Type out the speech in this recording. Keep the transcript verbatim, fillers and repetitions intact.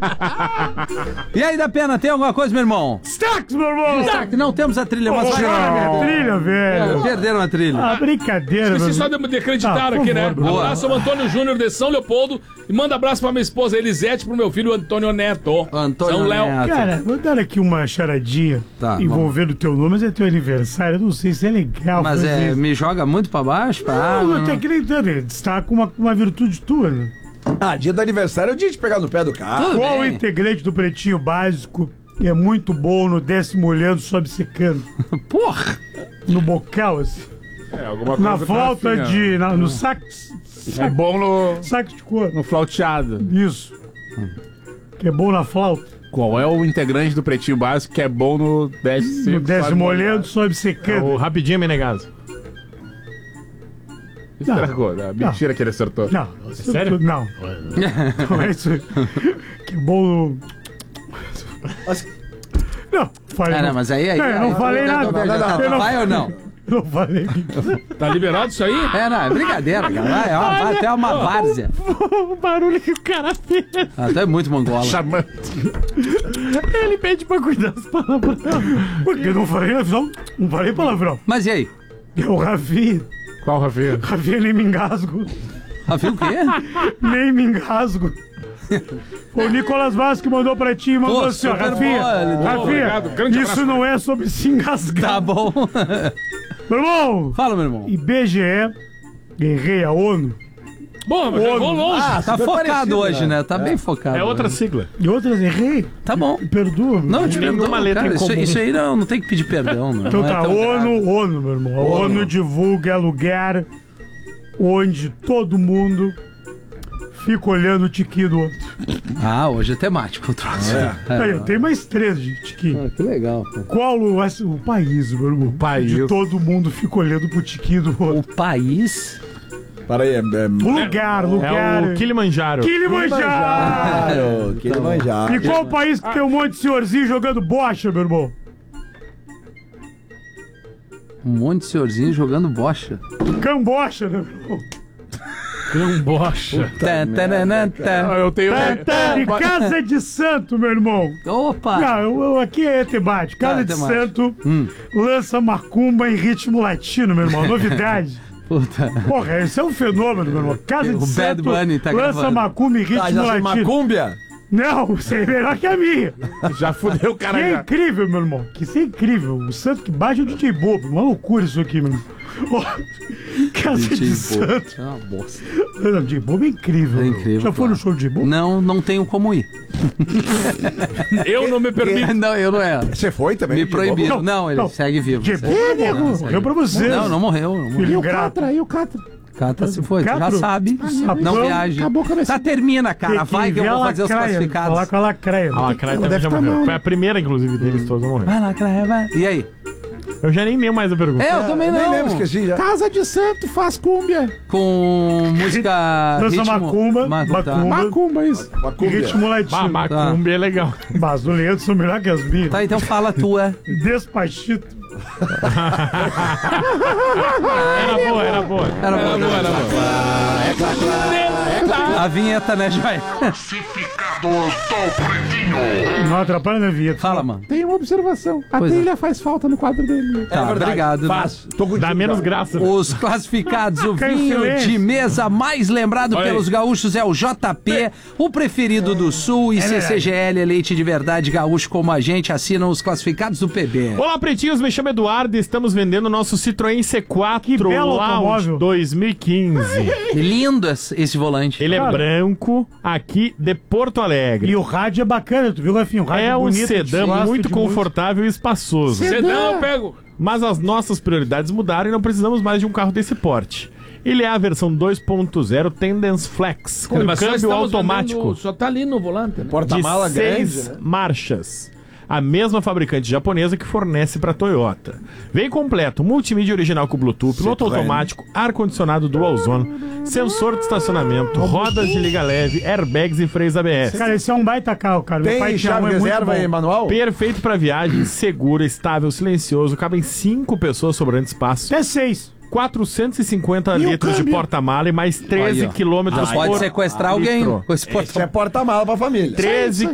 E aí, da Pena, tem alguma coisa, meu irmão? Destaques, meu irmão! Destaque, não temos a trilha, mas Poxa, vai. minha trilha, velho. É, perderam a trilha. Ah, brincadeira, Esqueci meu só irmão. de, de acreditar Ah, aqui, por né? favor, boa. Abraço ao Antônio Júnior de São Leopoldo e manda abraço pra minha esposa Elisete e pro meu filho Antônio Neto. Antônio São Léo. Neto. Cara, vou dar aqui uma charadinha Tá, envolvendo o teu nome, mas é teu aniversário, eu não sei se é legal Mas fazer é, isso. me joga muito pra baixo? Pra... Não, até acreditando, ele destaca uma, uma virtude tua, né? Ah, dia do aniversário é o dia de pegar no pé do carro. Tudo Qual bem. integrante do Pretinho Básico é muito bom no décimo olhando sob secando? Porra! No bocal, assim. É, alguma Na coisa flauta tá de... Na, no sax... É sax bom no, saco de couro. no flauteado. Isso. Que é bom na flauta. Qual é o integrante do Pretinho Básico que é bom no décimo... No décimo olhando sob É secando. o Rapidinho Menegaso. Estragou, né? Mentira que ele acertou. Não. sério? Não. Não é isso aí. Que bom... Não, falei. Ah, não, mas aí... aí Não, eu não aí- falei nada. Não, não, não, Eu não- Vai ou não? Não falei. Tá liberado isso aí? É, não, é brincadeira, cara. Vai, é uma, até uma várzea. O barulho que o cara fez. Ah, tu é muito mongola. Chamando. Ele pede pra cuidar das palavras. Porque eu não falei, afinal, não falei palavrão. Mas e aí? É o Rafinha. Qual, Rafinha? Rafinha nem me engasgo. Rafinha o quê? Nem me engasgo. O Nicolas Vasco mandou pra ti e mandou Pô, assim, ó, super Rafinha, boa, ele- Rafinha, Obrigado, grande isso abraço. não é sobre se engasgar. Tá bom. Meu irmão, Fala, meu irmão. I B G E, errei a ONU, Bom, mas vou longe. Ah, Tá super focado parecido, hoje, né? Tá É. bem focado. É outra né? sigla. e outras errei. Tá bom. Perdoa. Não, eu te Nenhuma perdoo, letra cara. em Isso, comum. isso aí não, não tem que pedir perdão. Não, Então não é tá, tão grave. ONU, ONU, meu irmão. A ONU divulga lugar onde todo mundo fica olhando o tiquinho do outro. Ah, hoje é temático o troço. É. Aí, eu tenho mais três de tiquinho. Ah, que legal, pô. Qual o, o país, meu irmão? O país. Onde todo mundo fica olhando pro tiquinho do O outro. país... Para aí, é... é... O lugar, lugar. É o Kilimanjaro. Kilimanjaro! Claro, que ele manjar. E qual o país que tem um monte de senhorzinho jogando bocha, meu irmão? Um monte de senhorzinho jogando bocha. Cambocha, né, meu irmão? Cambocha. Tá, taranã, tá. Eu tenho... E Casa de Santo, meu irmão. Opa! Não, eu, eu- aqui é temático. Casa Tá, de temático. Santo Hum. lança macumba em ritmo latino, meu irmão. Novidade. Puta. Porra, esse é um fenômeno, meu irmão. Casa de O Santo Bad Bunny tá lança gravando. macumba em ritmo Ah, já latino. macúmbia? Não, isso é melhor que a minha. Já fudeu o Que cara é já. incrível, meu irmão. Que isso é incrível. O santo que bate é o D J Bobo. Uma loucura isso aqui, meu irmão. Ó, Casa D J de Bobo. Santo. É uma bosta. Não, D J Bobo é incrível. É meu. incrível, Já foi claro. no show de D J Bobo? Não, não tenho como ir. Eu não me permito. Não, eu não era. Você foi também? Me de bobo? proibiram. Não, Não, ele não. segue vivo. D J Bobo morreu pra vocês. Não, não morreu. Não morreu. Filho ingrato. e o Catra? Cata se foi, tu já Catro? sabe. Sapão. Não viaja. Acabou com a Tá, termina, cara. Tem Vai que eu ver vou a fazer os lacraia, classificados. Falar com a lacraia. Ah, a Craia Ela também deve já tá morreu. mal. Foi a primeira, inclusive, deles todos a morrer. Vai lá, cara, vai. E aí? Eu já nem lembro mais a pergunta. É, eu também Nem não. lembro, esqueci já. Casa de Santo faz cúmbia. Com música. Dança ritmo- macumba, Ma- tá. macumba. Macumba, isso. Macúmbia. Ritmo Bah, latino. macumba é legal. Mas o Leandro são melhor que as minhas. Tá, então fala a tua. Despachito. Era boa, era boa. Era boa, Não, era era bom. A vinheta, né, Joia? Não atrapalha na vida. Fala, mano. Tem uma observação. A Pois é. trilha faz falta no quadro dele. Tá, obrigado. Faz. Tô contigo, Dá menos cara. graça. né? Os classificados, o Fica em vinho silêncio. de mesa mais lembrado Olha pelos aí. gaúchos é o J P, o preferido do Sul, e C C G L, leite de verdade gaúcho como a gente, assinam os classificados do P B. Olá, pretinhos, me chamo Eduardo e estamos vendendo o nosso Citroën C quatro Que belo Lounge automóvel. dois mil e quinze. Lindo esse esse volante. Ele é Cara. branco, aqui de Porto Alegre. E o rádio é bacana, tu viu, Rafinha? O rádio É um bonito, sedã gosto muito de confortável e espaçoso. Sedã eu pego. Mas as nossas prioridades mudaram e não precisamos mais de um carro desse porte. Ele é a versão dois ponto zero Tendance Flex, com Mas só câmbio estamos automático vendendo- Só tá ali no volante, né? de Porta-mala grande, seis né? marchas. A mesma fabricante japonesa que fornece para Toyota. Vem completo, multimídia original com Bluetooth, piloto Citroën. automático, ar-condicionado dual zone, sensor de estacionamento, rodas de liga leve, airbags e freios A B S. Cara, esse é um baita carro, cara. Meu pai Tem tinha um, chave é muito reserva bom. aí, manual? Perfeito para viagem, seguro, estável, silencioso, cabem cinco pessoas sobrando espaço. Até seis. quatrocentos e cinquenta litros de porta-mala e mais treze Aí, ó. quilômetros Já pode por sequestrar alguém litro. com esse Isso é porta-mala pra família. treze